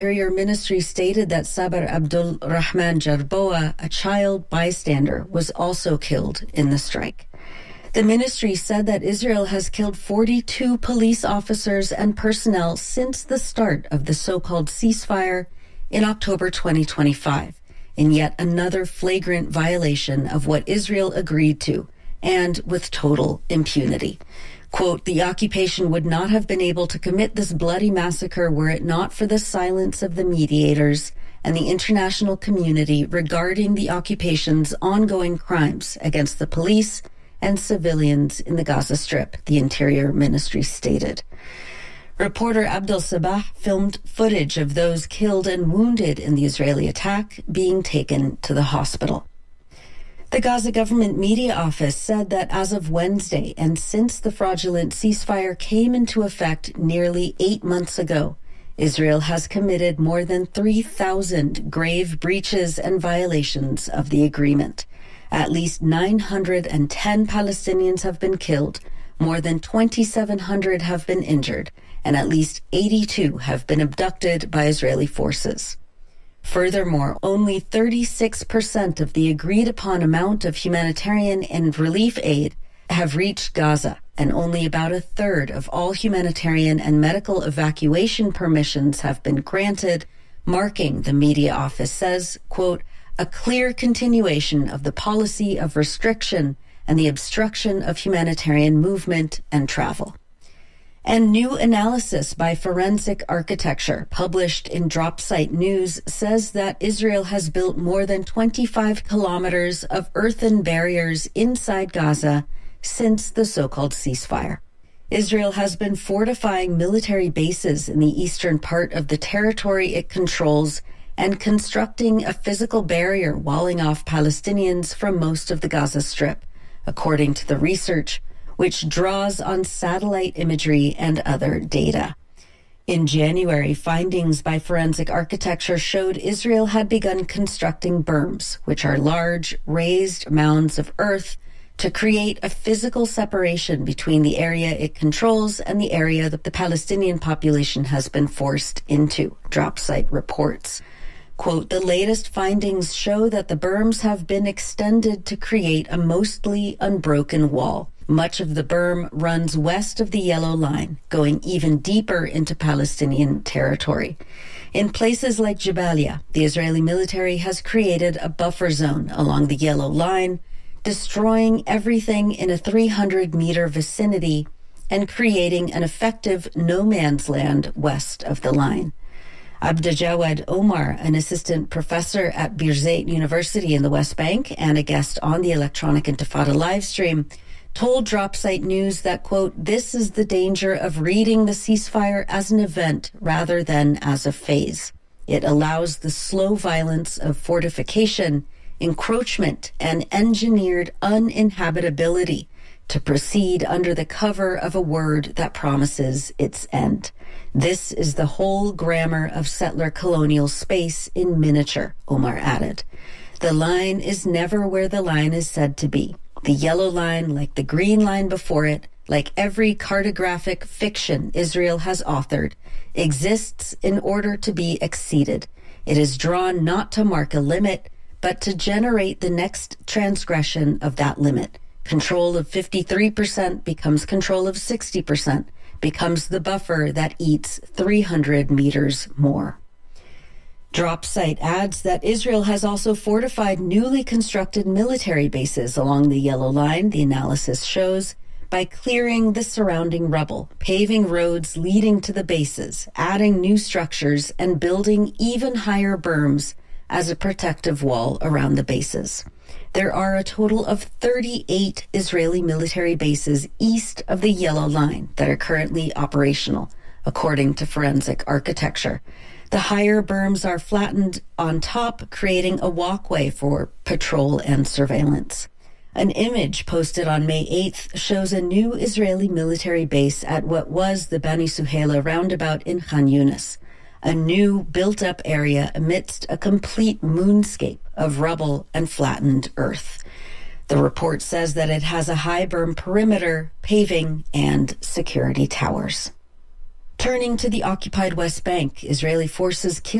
Interior Ministry stated that Saber Abdul Rahman Jarboa, a child bystander, was also killed in the strike. The ministry said that Israel has killed 42 police officers and personnel since the start of the so-called ceasefire in October 2025, in yet another flagrant violation of what Israel agreed to, and with total impunity. Quote, the occupation would not have been able to commit this bloody massacre were it not for the silence of the mediators and the international community regarding the occupation's ongoing crimes against the police and civilians in the Gaza Strip, the Interior Ministry stated. Reporter Abdel Sabah filmed footage of those killed and wounded in the Israeli attack being taken to the hospital. The Gaza government media office said that as of Wednesday, and since the fraudulent ceasefire came into effect nearly 8 months ago, Israel has committed more than 3,000 grave breaches and violations of the agreement. At least 910 Palestinians have been killed, more than 2,700 have been injured, and at least 82 have been abducted by Israeli forces. Furthermore, only 36% of the agreed-upon amount of humanitarian and relief aid have reached Gaza, and only about a third of all humanitarian and medical evacuation permissions have been granted, marking, the media office says, quote, a clear continuation of the policy of restriction and the obstruction of humanitarian movement and travel. And new analysis by Forensic Architecture, published in Dropsite News, says that Israel has built more than 25 kilometers of earthen barriers inside Gaza since the so-called ceasefire. Israel has been fortifying military bases in the eastern part of the territory it controls and constructing a physical barrier walling off Palestinians from most of the Gaza Strip, according to the research, which draws on satellite imagery and other data. In January, findings by Forensic Architecture showed Israel had begun constructing berms, which are large, raised mounds of earth, to create a physical separation between the area it controls and the area that the Palestinian population has been forced into, Dropsite reports. Quote, the latest findings show that the berms have been extended to create a mostly unbroken wall. Much of the berm runs west of the Yellow Line, going even deeper into Palestinian territory. In places like Jabalia, the Israeli military has created a buffer zone along the Yellow Line, destroying everything in a 300-meter vicinity and creating an effective no-man's land west of the line. Abdejawad Omar, an assistant professor at Birzeit University in the West Bank and a guest on the Electronic Intifada livestream, told Dropsite News that, quote, this is the danger of reading the ceasefire as an event rather than as a phase. It allows the slow violence of fortification, encroachment, and engineered uninhabitability to proceed under the cover of a word that promises its end. This is the whole grammar of settler colonial space in miniature, Omar added. The line is never where the line is said to be. The Yellow Line, like the Green Line before it, like every cartographic fiction Israel has authored, exists in order to be exceeded. It is drawn not to mark a limit, but to generate the next transgression of that limit. Control of 53% becomes control of 60%, becomes the buffer that eats 300 meters more. Dropsite adds that Israel has also fortified newly constructed military bases along the Yellow Line, the analysis shows, by clearing the surrounding rubble, paving roads leading to the bases, adding new structures, and building even higher berms as a protective wall around the bases. There are a total of 38 Israeli military bases east of the Yellow Line that are currently operational, according to Forensic Architecture. The higher berms are flattened on top, creating a walkway for patrol and surveillance. An image posted on May 8th shows a new Israeli military base at what was the Bani Suheila roundabout in Khan Yunis, a new built-up area amidst a complete moonscape of rubble and flattened earth. The report says that it has a high berm perimeter, paving, and security towers. Turning to the occupied West Bank, Israeli forces killed